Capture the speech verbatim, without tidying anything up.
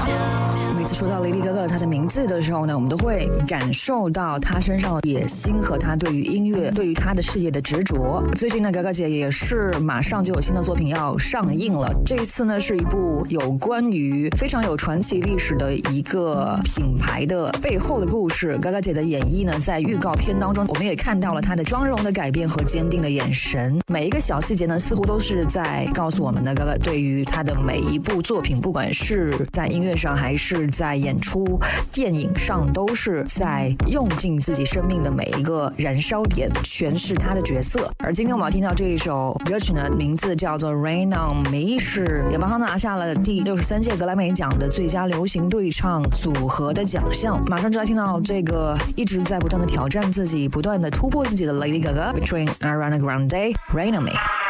每次说到 Lady Gaga 她的名字的时候呢，我们都会感受到她身上的野心和她对于音乐、对于她的事业的执着。最近呢 ，Gaga 姐也是马上就有新的作品要上映了。这一次呢，是一部有关于非常有传奇历史的一个品牌的背后的故事。Gaga 姐的演绎呢，在预告片当中，我们也看到了她的妆容的改变和坚定的眼神。每一个小细节呢，似乎都是在告诉我们的 Gaga 对于她的每一部作品，不管是在音乐上还是在演出、电影上，都是在用尽自己生命的每一个燃烧点，诠释他的角色。而今天我们要听到这一首歌曲呢，名字叫做 Rain on Me， 是也帮他拿下了第六十三届格莱美奖的最佳流行对唱组合的奖项。马上就要听到这个一直在不断的挑战自己、不断的突破自己的 Lady Gaga featuring Ariana Grande， Rain on Me。